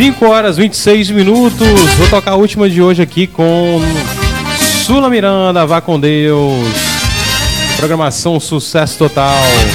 5 horas 26 minutos. Vou tocar a última de hoje aqui com Sula Miranda, Vá com Deus. Programação sucesso total.